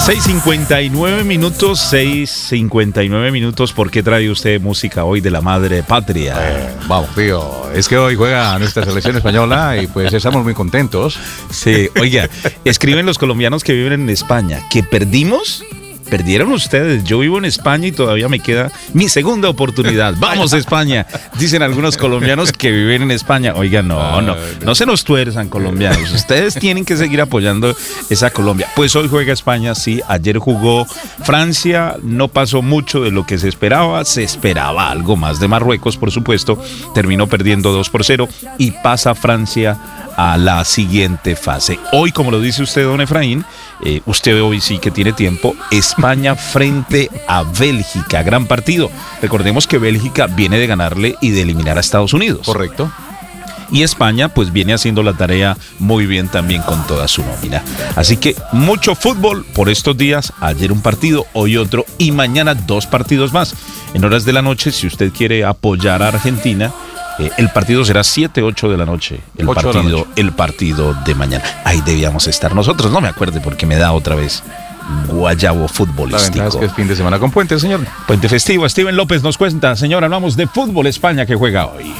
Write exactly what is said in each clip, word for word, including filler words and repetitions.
seis cincuenta y nueve minutos, seis cincuenta y nueve minutos. ¿Por qué trae usted música hoy de la madre patria? Eh, vamos, tío, es que hoy juega nuestra selección española y pues estamos muy contentos. Sí, oiga, escriben los colombianos que viven en España que perdimos. Perdieron ustedes, yo vivo en España y todavía me queda mi segunda oportunidad. Vamos, España, dicen algunos colombianos que viven en España. Oiga, no, no, no se nos tuerzan, colombianos. Ustedes tienen que seguir apoyando esa Colombia. Pues hoy juega España, sí, ayer jugó Francia, no pasó mucho de lo que se esperaba, se esperaba algo más de Marruecos, por supuesto, terminó perdiendo dos por cero y pasa Francia a la siguiente fase. Hoy, como lo dice usted, don Efraín, eh, usted hoy sí que tiene tiempo, España frente a Bélgica, gran partido. Recordemos que Bélgica viene de ganarle y de eliminar a Estados Unidos. Correcto. Y España pues viene haciendo la tarea muy bien también con toda su nómina. Así que mucho fútbol por estos días, ayer un partido, hoy otro y mañana dos partidos más. En horas de la noche, si usted quiere apoyar a Argentina, Eh, el partido será siete, ocho de la noche. El partido, noche. el partido de mañana. Ahí debíamos estar nosotros, no me acuerde porque me da otra vez guayabo futbolístico. La ventaja es que es fin de semana con puente, señor. Puente festivo. Steven López nos cuenta, señor, hablamos de fútbol España que juega hoy.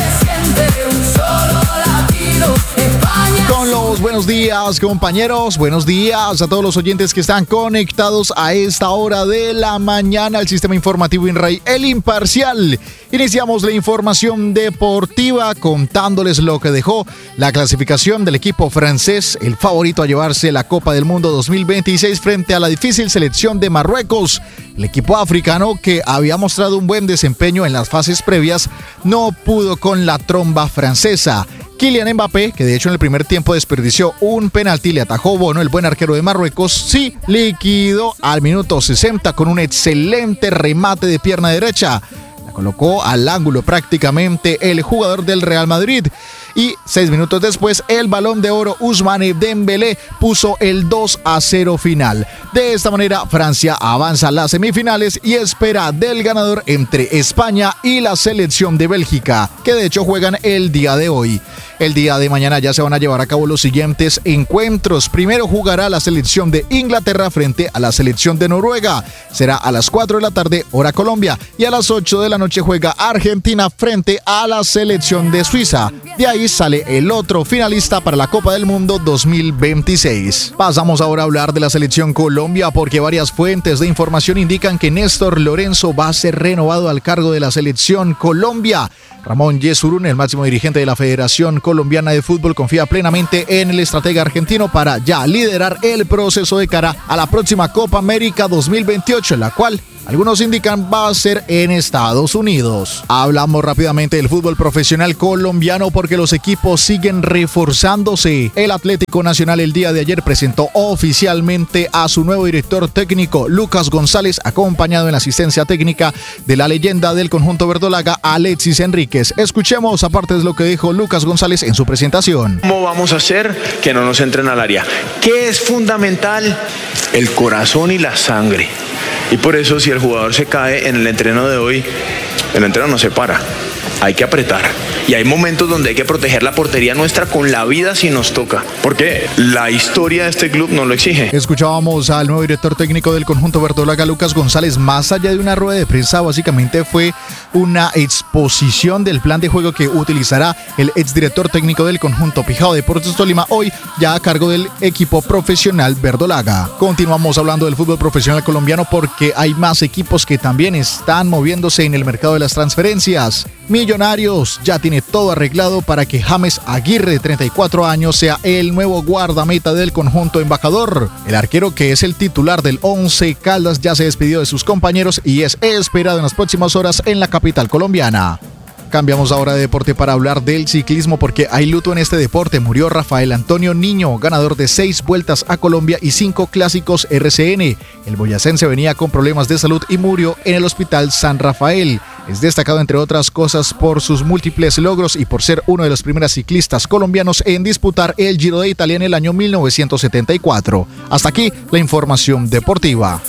Con los buenos días, compañeros, buenos días a todos los oyentes que están conectados a esta hora de la mañana al sistema informativo INRAI, El Imparcial. Iniciamos la información deportiva contándoles lo que dejó la clasificación del equipo francés, el favorito a llevarse la Copa del Mundo dos mil veintiséis frente a la difícil selección de Marruecos. El equipo africano, que había mostrado un buen desempeño en las fases previas, no pudo con la tromba francesa. Kylian Mbappé, que de hecho en el primer tiempo desperdició un penalti, le atajó Bono, el buen arquero de Marruecos, sí liquidó al minuto sesenta con un excelente remate de pierna derecha. La colocó al ángulo prácticamente el jugador del Real Madrid. Y seis minutos después, el Balón de Oro Ousmane Dembélé puso el dos a cero final. De esta manera, Francia avanza a las semifinales y espera del ganador entre España y la selección de Bélgica, que de hecho juegan el día de hoy. El día de mañana ya se van a llevar a cabo los siguientes encuentros. Primero jugará la selección de Inglaterra frente a la selección de Noruega. Será a las cuatro de la tarde, hora Colombia. Y a las ocho de la noche juega Argentina frente a la selección de Suiza. De ahí sale el otro finalista para la Copa del Mundo dos mil veintiséis. Pasamos ahora a hablar de la selección Colombia porque varias fuentes de información indican que Néstor Lorenzo va a ser renovado al cargo de la selección Colombia. Ramón Yesurún, el máximo dirigente de la Federación Colombiana de Fútbol, confía plenamente en el estratega argentino para ya liderar el proceso de cara a la próxima Copa América dos mil veintiocho, en la cual algunos indican va a ser en Estados Unidos. Hablamos rápidamente del fútbol profesional colombiano porque los equipos siguen reforzándose. El Atlético Nacional el día de ayer presentó oficialmente a su nuevo director técnico, Lucas González, acompañado en la asistencia técnica de la leyenda del conjunto verdolaga, Alexis Enríquez. Escuchemos aparte de lo que dijo Lucas González en su presentación. ¿Cómo vamos a hacer que no nos entren al área? ¿Qué es fundamental? El corazón y la sangre. Y por eso, si el jugador se cae en el entreno de hoy, el entreno no se para. Hay que apretar. Y hay momentos donde hay que proteger la portería nuestra con la vida si nos toca. Porque la historia de este club nos lo exige. Escuchábamos al nuevo director técnico del conjunto verdolaga, Lucas González. Más allá de una rueda de prensa, básicamente fue una exposición del plan de juego que utilizará el exdirector técnico del conjunto Pijao Deportes Tolima, hoy ya a cargo del equipo profesional verdolaga. Continuamos hablando del fútbol profesional colombiano porque hay más equipos que también están moviéndose en el mercado de las transferencias. Millonarios ya tiene todo arreglado para que James Aguirre, de treinta y cuatro años, sea el nuevo guardameta del conjunto embajador. El arquero, que es el titular del Once Caldas, ya se despidió de sus compañeros y es esperado en las próximas horas en la capital colombiana. Cambiamos ahora de deporte para hablar del ciclismo porque hay luto en este deporte. Murió Rafael Antonio Niño, ganador de seis vueltas a Colombia y cinco clásicos R C N. El boyacense venía con problemas de salud y murió en el Hospital San Rafael. Es destacado, entre otras cosas, por sus múltiples logros y por ser uno de los primeros ciclistas colombianos en disputar el Giro de Italia en el año mil novecientos setenta y cuatro. Hasta aquí la información deportiva.